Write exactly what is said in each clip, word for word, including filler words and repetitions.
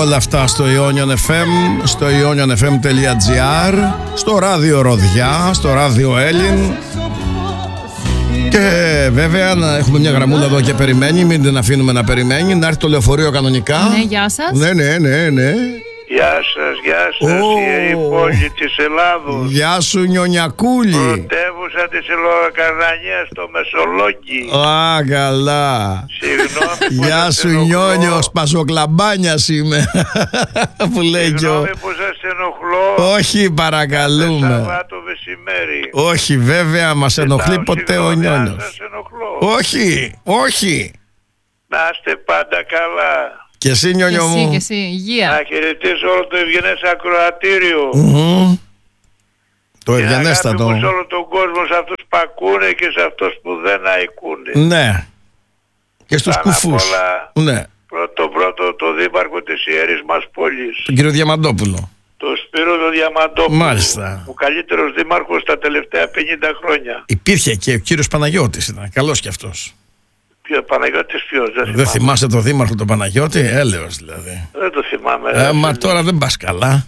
Όλα αυτά στο Ionian εφ εμ, στο ionian f m dot g r, στο ράδιο Ροδιά, στο ράδιο Έλλην. Και βέβαια να έχουμε μια γραμμούλα εδώ και περιμένει, μην την αφήνουμε να περιμένει, να έρθει το λεωφορείο κανονικά. Ναι, γεια σας. Ναι, ναι, ναι, ναι. Γεια σας, γεια σας, Oh. η ιερή πόλη της Ελλάδος. Γεια σου Νιονιακούλη. Πρωτεύουσα της Ελλοδοκαρνανίας στο Μεσολόγγι. Α, καλά. Συγγνώμη που Γεια σας σου ενοχλώ. Νιόνιος, Πασοκλαμπάνιας είμαι. Που λέει και ο... Συγγνώμη που σας ενοχλώ. Όχι, παρακαλούμε. Σαββάτο μεσημέρι. Όχι, βέβαια, μας ενοχλεί Ζητάω ποτέ ο συγγνώμη αν Νιόνιος. σας ενοχλώ. Όχι, όχι. Να είστε πάντα καλά. Και εσύ Και Νιόνιο εσύ, μου. και εσύ, υγεία. Να χαιρετήσω όλο το ευγενές ακροατήριο. Μμμ. Το Και αγάπη ευγενέστατο. μου σε όλο τον κόσμο, σε αυτούς που ακούνε και σε αυτούς που δεν ακούνε. Ναι. Και στους Πάνω απ' κουφούς. όλα, Ναι. Πρώτο πρώτο το δήμαρχο της ιερής μας πόλης, Τον κύριο Διαμαντόπουλο. το Σπύρο το Διαμαντόπουλο. Μάλιστα. Ο καλύτερος δήμαρχος τα τελευταία πενήντα χρόνια. Υπήρχε και ο κύριος Παναγιώτης, ήταν καλός κι αυτός. Ποιο Παναγιώτης ποιος, δεν θυμάμαι. Δεν θυμάσαι το δήμαρχο τον Παναγιώτη, έλεος δηλαδή. Δεν το θυμάμαι. Ε, ρε. μα τώρα δεν πας καλά. Α,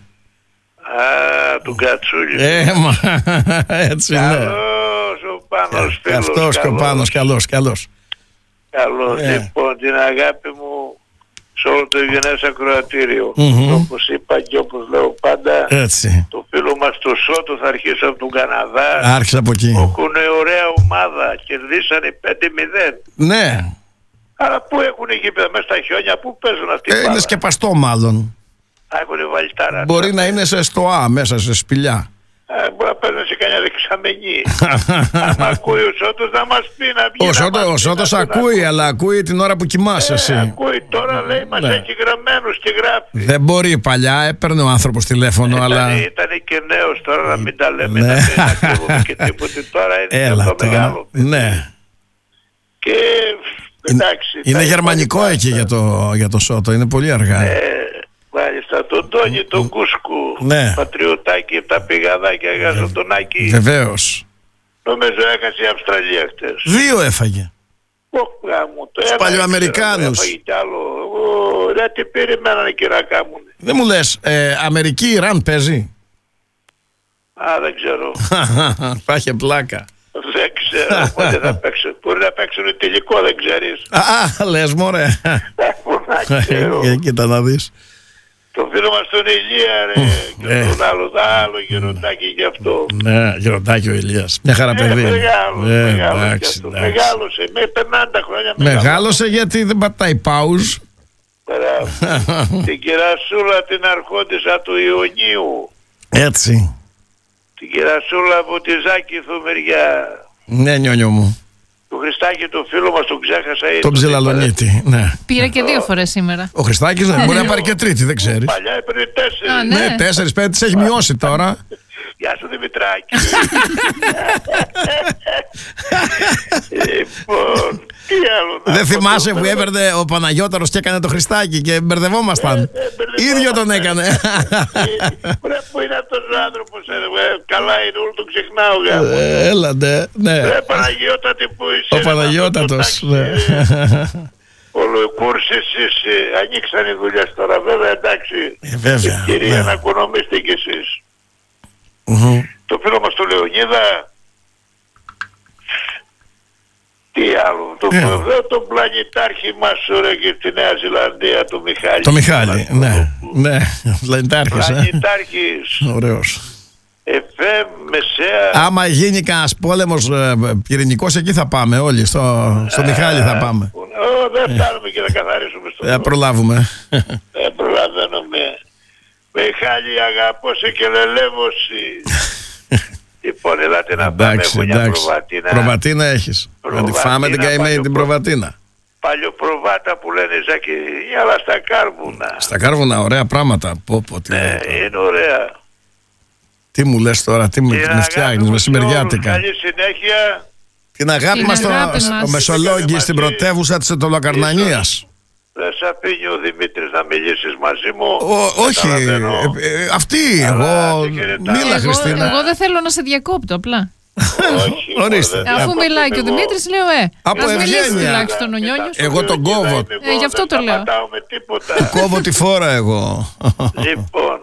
του Κατσούλη. Ε, μα έτσι ναι. Καλός ο Πάνος φίλος. Αυτός και ο Πάνος, καλός, καλός. Καλώς. Ε. Λοιπόν, την αγάπη μου σε όλο το ευγενές ακροατήριο. Μμμ. Όπως είπα και όπως λέω πάντα, Έτσι. το φίλο μας το Σότο θα αρχίσω από τον Καναδά. Άρχισα από εκεί. Έχουν ωραία ομάδα, κερδίσανε πέντε μηδέν. Ναι. Αλλά πού έχουν γήπεδα, μέσα στα χιόνια, πού παίζουν αυτοί οι Ε, είναι σκεπαστό μάλλον. Έχουν βάλει τάρα. Μπορεί να είναι σε στοά μέσα, σε σπηλιά. Ε, μπορεί να παίζουν σε κανένα δεξαμενή. Αν ακούει ο Σότος να μας πει να βγει. Ο, να Σώτο, μας ο πει Σώτος να τον ακούει, αλλά ακούει την ώρα που κοιμάσαι Ε, εσύ. ακούει τώρα, λέει, μας Ναι. έχει γραμμένους και γράφει. Δεν μπορεί, παλιά έπαιρνε ο άνθρωπος τηλέφωνο, αλλά... Ήταν, ήταν και νέος τώρα, να μην τα λέμε, Ναι. να μην ακούμε και τίποτε. Τώρα είναι Έλα αυτό τώρα. μεγάλο. Ναι. Και εντάξει. Είναι τα γερμανικό υπόλοιπα, εκεί για το, για το Σώτο, είναι πολύ αργά. Ε, μάλιστα, τον Τόνι, τον Κούσκου, Ναι. Πατριωτάκι, τα πηγαδάκια, Γαζοτονάκι. Βεβαίως. Νομίζω έχασε η Αυστραλία χτες. Δύο έφαγε. Ωχ, γάμο, το Τους ένα Παλαιοαμερικάνους. ήξερα, έφαγε κι άλλο. Ω, ρε, τι περιμένανε και να κάνουν. Δεν μου λες, ε, Αμερική-Ιράν παίζει. Α, δεν ξέρω. Θα είχε πλάκα. Δεν ξέρω πότε θα παίξουν. Μπορεί να παίξουν τελικό, δεν ξέρεις. Α, λες μωρέ. Πού να ξέρω. Ε, Κοίτα να δεις. Το φίλο μας τον Ηλία, ρε. Ε. Και τον άλλο, άλλο γεροντάκι γι' αυτό. Ναι, γεροντάκι ο Ηλίας. Μια χαρά Ε, παιδί. μεγάλο, Ε, μεγάλο κι εντάξει, αυτό. εντάξει. Μεγάλωσε, με πενήντα χρόνια μεγάλο. Μεγάλωσε γιατί δεν πατάει πάουζ. Μπράβο. Την κερασούλα την αρχόντισσα του Ιωνίου. Έτσι. Την κερασούλα από τη Ζάκη Θωμεριά. Ναι, Νιόνιο μου. Το Χριστάκη το φίλο μας τον ξέχασα. ή Τον ψιλαλονίτη. Ναι. Πήρε και δύο φορές σήμερα. Ο Χριστάκης δεν μπορεί να πάρει και τρίτη, δεν ξέρεις. Παλιά έπαιρνε τέσσερις. Α, ναι. Ναι, τέσσερις πέντε τις έχει μειώσει τώρα. Γεια σου Δημητράκη. Λοιπόν, τι άλλο να Δεν πω, θυμάσαι το που παιδί. έπαιρνε ο Παναγιώταρος και έκανε το Χριστάκι και μπερδευόμασταν. Ε, μπερδευόμασταν. Ίδιο τον έκανε. Ρε, πού είναι αυτός ο άνθρωπος, ε, ε, καλά είναι, όλο το ξεχνάω γάμο. Ε, Έλαντε, ναι. Ρε Παναγιώτατη που είσαι. Ο ρε, Παναγιώτατος. αυτό το Ναι. τάξη, ε. Όλο οι κούρσεις εσείς ε, ανοίξαν οι δουλειές τώρα, βέβαια, εντάξει. Ε, βέβαια, Ευκαιρία ναι. να οικονομήσετε κι εσείς. Μμμ. Το φίλο μας του Λεωνίδα, τι άλλο, το, Ε. ε, τον πλανητάρχη μας ωραία και στη Νέα Ζηλανδία, το Μιχάλη. Το Μιχάλη, ναι. Ναι, πλανητάρχης, ε. Πλανητάρχης, Ωραίος. εφ εμ, μεσαία. Άμα γίνει κανένας πόλεμος ε, πυρηνικός, εκεί θα πάμε όλοι. Στο, στο Μιχάλη θα πάμε. Ω, δεν φτάνουμε και να καθαρίσουμε στο Θα προλάβουμε. Δεν προλαβαίνουμε. Μιχάλη, αγαπώ σε και λελεύωση. Λοιπόν, ελάτε να πάμε, Εντάξει, έχω μια εντάξει. προβατίνα. Προβατίνα έχεις. Να τη Προβατίνα, φάμε την καημένη παλιό την προ- προβατίνα. Παλιοπροβάτα που λένε Ζακη, αλλά στα κάρβουνα. Στα κάρβουνα ωραία πράγματα. Πω, πω, τι, Ναι, λέει τώρα. είναι ωραία. Τι μου λες τώρα, τι με, Την με αγάπη φτιάχνεις, μου σε μεσημεριάτικα. όλους. Καλή συνέχεια. Την αγάπη Την μας στο, αγάπη στο μας. Μεσολόγγι, στην πρωτεύουσα της Ετωλοκαρνανίας. Δεν σ' αφήνει ο Δημήτρης να μιλήσεις μαζί μου. Ο- Όχι, Καταλαβαίνω. ε, ε, αυτή, Αλλά εγώ, σε χαιρετάω. μίλα Εγώ, Χριστίνα. εγώ δεν θέλω να σε διακόπτω απλά. Όχι, Ορίστε. δεν- Αφού δεν μιλάει και ο εγώ. Δημήτρης, λέω ε. Από ας μιλήσει ευγένεια. τουλάχιστον ο Νιόνιος. Εγώ τον κόβω. Ε, γι' αυτό το Δεν λέω. σταματάω με τίποτα. Του κόβω τη φόρα εγώ. Λοιπόν,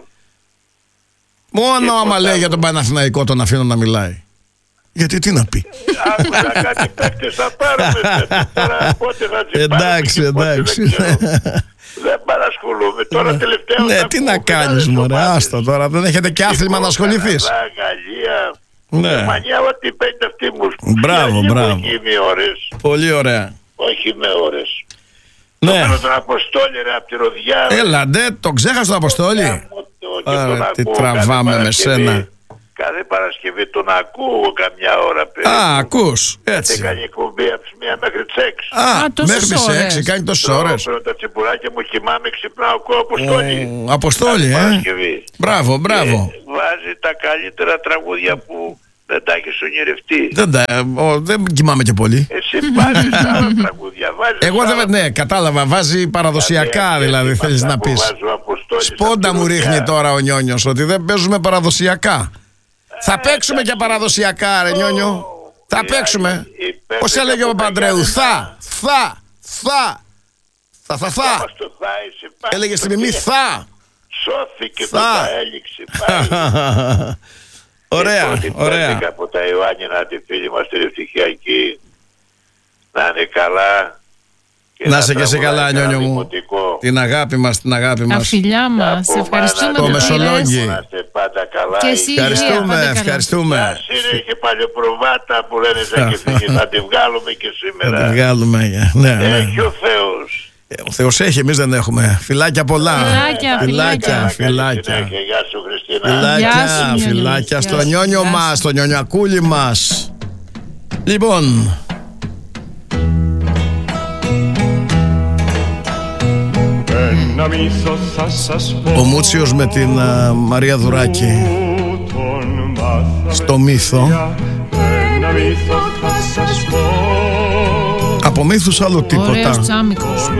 Μόνο άμα Τίποτα. λέει για τον Παναθηναϊκό τον αφήνω να μιλάει. Γιατί τι να πει. άκουσα κάτι παίκτες θα πάρουμε. Τώρα πότε θα τις πάρουμε Εντάξει, και πότε δεν εντάξει. ξέρω. Δεν παρασχολούμαι. Τώρα τελευταία. Ναι, τι να κάνεις μωρέ, άστο τώρα. Δεν έχετε και άθλημα να ασχοληθείς. Γαλλία, Ναι, Γερμανία, ό,τι παίκτε αυτή μου. Μπράβο, Λίγο μπράβο. εκεί με ώρες. πολύ ωραία. Όχι με ώρες. Ναι, Θέλω τον Αποστόλη ρε, απ' τη Ροδιά. έλα ντε, τον ξέχασε τον Αποστόλη. Και Άρα, τον τι ακούω τραβάμε κάθε με Παρασκευή. σένα. Κάθε Παρασκευή τον ακούω καμιά ώρα περίπου. Α, ακούς, Και έτσι. κάνει κουμπί από τις μία μέχρι τις έξι. Α, Α, τόσες μέχρι τις ώρες. έξι κάνει τόσες Τρώω, ώρες. παίρνω τα τσιμπουράκια μου, κοιμάμαι, ξυπνάω, ακούω Αποστόλη. Ο Αποστόλη, Κάθε ε. Παρασκευή. Μπράβο, μπράβο. Και βάζει τα καλύτερα τραγούδια που δεν τα έχεις ονειρευτεί. Δεν, τα, ο, δεν κοιμάμαι και πολύ. Εσύ βάζεις άλλα τραγούδια, βάζεις Εγώ δεν, άλλα- ναι, κατάλαβα, βάζει παραδοσιακά Δηλαδή, δηλαδή αυτή θέλεις αυτά να που πεις. βάζει ο Αποστόλης Σπόντα από τη μου Ροδιά. ρίχνει τώρα ο Νιόνιος ότι δεν παίζουμε παραδοσιακά. Θα παίξουμε και παραδοσιακά ρε Νιόνιο. Θα οι παίξουμε. άλλοι, οι παίκτες Πώς έλεγε ο από τα Παπαντρέου, Γιάννενα. θα, θα, θα, θα, θα, θα. Μας το θάισε πάλι. Έλεγε στη μιμή θα. Σώθηκε Θα. το θα έληξε πάλι. Ωραία, Λοιπόν, την ωραία. πέτυχα από τα Ιωάννινα τη φίλη μας την ευτυχιακή. Να είναι καλά. Και Να είσαι και εσύ τραγουδάει καλά, ένα Νιόνιο μου. δημοτικό. Την αγάπη μας, την αγάπη Τα μας. φιλιά μας. Από Ευχαριστούμε μάνα Το που της Μεσολόγγι. πήρες. Να είστε πάντα καλά. Και εσύ. Ευχαριστούμε, Υγεία, πάντα καλά. ευχαριστούμε. Ας είναι και παλιοπροβάτα που λένε σαν και φύγει. Θα τη βγάλουμε και Να τη σήμερα. βγάλουμε. Ναι, ναι. Έχει ο Θεός. Ο Θεός έχει, εμείς δεν έχουμε. Φιλάκια πολλά. Φιλάκια, φιλάκια. Καλή φιλάκια. συνέχεια. Γεια σου Χριστίνα. Φιλάκια, Γεια σου, Νιόνιο. φιλάκια Γεια στο σου, Νιόνιο γεια σου. μας, στο Νιονιακούλι μας. Λοιπόν, Ένα μύθο θα σας πω. ο Μούτσιος με την α, Μαρία Δουράκη Που τον μάθαμε στο μύθο. πια. Ένα μύθο θα σας πω. Από μύθους άλλο Ωραίος τίποτα. τσάμικος.